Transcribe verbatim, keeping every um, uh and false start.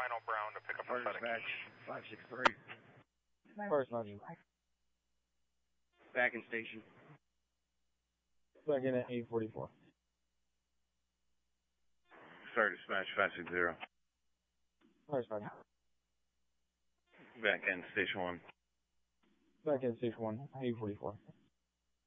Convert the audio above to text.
Final Brown to pick up a FedEx. Dispatch, five six three. First Sergeant. Back in station. Back in at eight forty-four. Start dispatch, five six zero. First Sergeant. Back in station one. Back in station one, eight forty-four.